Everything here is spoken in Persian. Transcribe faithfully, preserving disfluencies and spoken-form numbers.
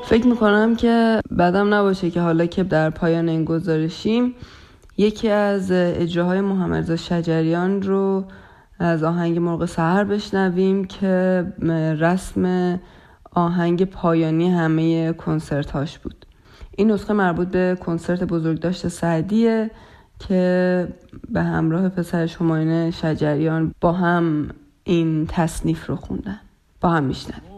فکر میکنم که بدم نباشه که حالا که در پایان این گزارشیم یکی از اجراهای محمد رضا شجریان رو از آهنگ مرغ سحر بشنویم که رسم آهنگ پایانی همه کنسرت هاش بود. این نسخه مربوط به کنسرت بزرگداشت سعدیه که به همراه پسرش همایون شجریان با هم این تصنیف رو خوندن. با هم میشنویم.